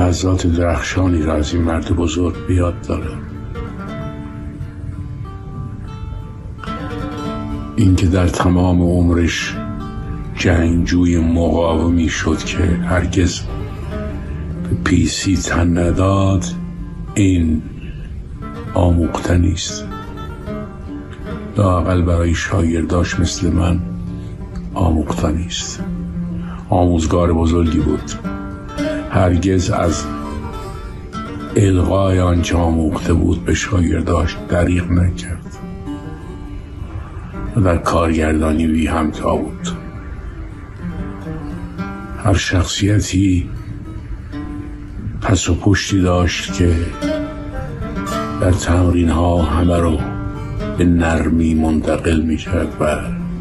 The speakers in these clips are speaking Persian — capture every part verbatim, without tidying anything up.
لحظات درخشانی را از این مرد بزرگ بیاد دارم. اینکه در تمام عمرش جنگجوی مقاومی شد که هرگز به پیسی تن نداد، این آموختنی است. لااقل برای شاگرداش مثل من آموختنی است. آموزگار بزرگی بود. هرگز از الغای آنچه آموخته بود به شاگرداش دریغ نکرد و در کارگردانی بی همتا بود. هر شخصیتی پس و پشتی داشت که در تمرین ها همه رو به نرمی منتقل می کرد و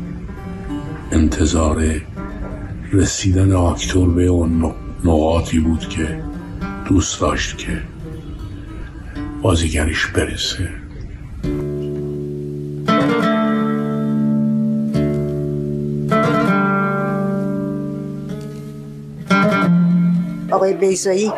انتظار رسیدن آکتور به اون نقاطی بود که دوست داشت که بازیگریش برسه. آقای بیضایی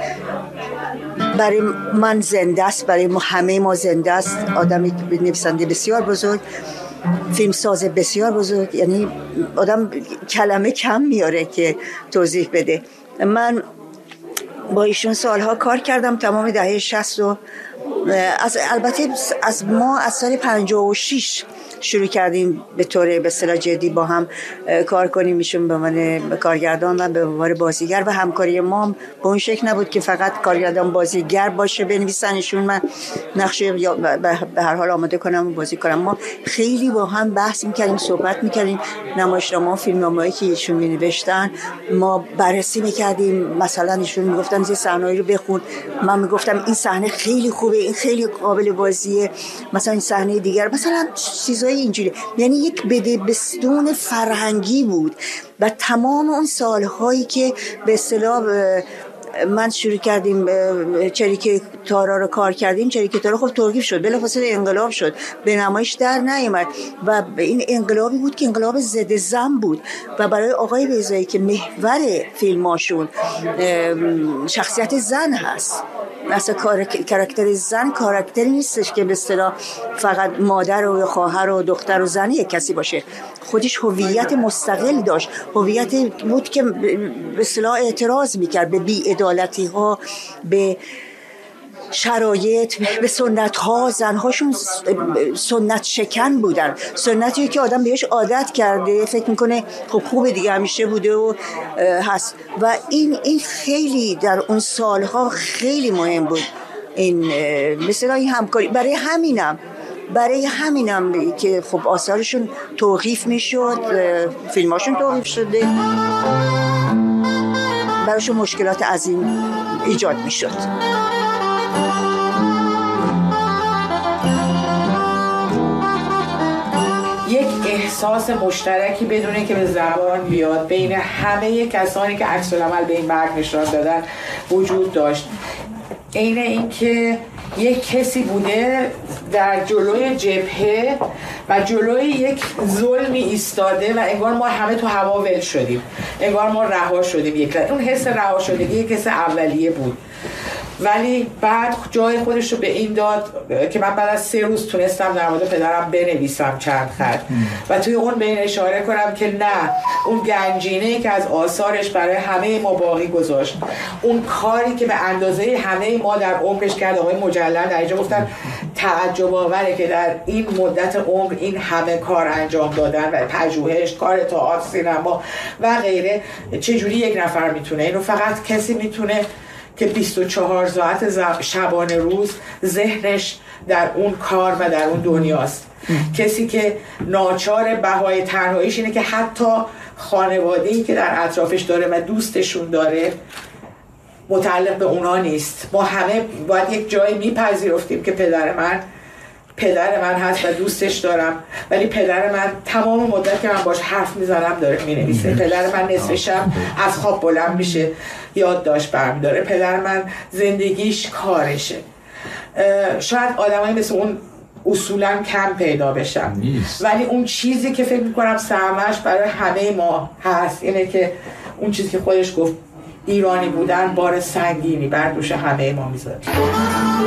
برای من زنده است، برای ما همه ما زنده است. آدمی نویسنده بسیار بزرگ، فیلمساز بسیار بزرگ، یعنی آدم کلمه کم میاره که توضیح بده. من با ایشون سالها کار کردم، تمام دهه شصت و از البته از ما از سال پنجاه و شش شروع کردیم به طور به اصطلاح جدی با هم کار کنیم. ایشون به من کارگردان و به عنوان بازیگر و همکاری ما به اون شکل نبود که فقط کارگردان بازیگر باشه بنویسن ایشون من نقشه یا به هر حال آماده کنم و بازی کنم. ما خیلی با هم بحث می‌کردیم، صحبت می‌کردیم، نمایشنامه، فیلمنامه‌ای که ایشون می‌نوشتن ما بررسی می‌کردیم. مثلا ایشون میگفتن این صحنه‌ای رو بخون، من میگفتم این صحنه خیلی خوبه، این خیلی قابل بازیه، مثلا این صحنه دیگر، مثلا چیزای اینجوری. یعنی یک بدبستون فرهنگی بود و تمام اون سالهایی که به اصطلاح من شروع کردیم چریک تارا رو کار کردیم، چریک تارا خب توقیف شد، بلافاصله انقلاب شد، به نمایش در نیامد و این انقلابی بود که انقلاب ضد زن بود و برای آقای بیضایی که محور فیلماشون شخصیت زن هست، مثلا کاراکتر زن کاراکتری نیستش که به اصطلاح فقط مادر و خواهر و دختر و زنی یک کسی باشه، خودش هویت مستقل داشت، هویت بود که به اصطلاح اعتراض میکرد به بی‌عدالتی ها، به شرایط، به سنت ها. زنهاشون سنت شکن بودن، سنتی که آدم بهش عادت کرده، فکر میکنه خب خوبه دیگه، همیشه بوده و هست و این این خیلی در اون سالها خیلی مهم بود. این مثلا این همکاری برای همینم برای همینم که خب آثارشون توقیف میشد، فیلماشون توقیف شده، براشون مشکلات عظیم ایجاد میشد. یک احساس مشترکی بدونه که به زبان بیاد بین همه کسانی که عکس العمل به این مرد نشان دادن وجود داشت. عین این که یک کسی بوده در جلوی جبهه و جلوی یک ظلمی ایستاده و انگار ما همه تو هوا ول شدیم، انگار ما رها شدیم. یک اون حس رها شدگی یک حس اولیه بود، ولی بعد جای خودش رو به این داد که من بعد از سه روز تونستم در مورد پدرم بنویسم چند خط و توی اون به این اشاره کنم که نه، اون گنجینه‌ای که از آثارش برای همه ما باقی گذاشت، اون کاری که به اندازه همه ما در عمرش کرد. آقای مجلل در اینجا گفتن تعجب آوره که در این مدت عمر این همه کار انجام دادن و پژوهش، کار تئاتر، سینما و غیره، چجوری یک نفر میتونه اینو؟ فقط کسی میتونه که بیست و چهار ساعت شبانه روز ذهنش در اون کار و در اون دنیاست. کسی که ناچار بهای تنهاییش اینه که حتی خانواده‌ای که در اطرافش داره و دوستشون داره متعلق به اونا نیست. ما همه باید یک جایی میپذیرفتیم که پدر من پدر من هست و دوستش دارم، ولی پدر من تمام مدت که من باش حرف میزنم داره مینویسه. پدر من نصف شب از خواب بلند میشه یادداشت برمی‌داره. پدر من زندگیش کارشه. شاید آدمایی مثل اون اصولا کم پیدا بشن، ولی اون چیزی که فکر میکنم سرمش برای همه ما هست اینه که اون چیزی که خودش گفت ایرانی بودن بار سنگینی بر دوش همه ما میذاره.